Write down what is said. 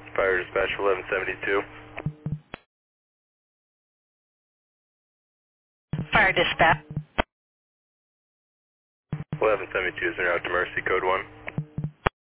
Fire dispatch 1172. Fire dispatch. 1172 is en route to Mercy, code 1.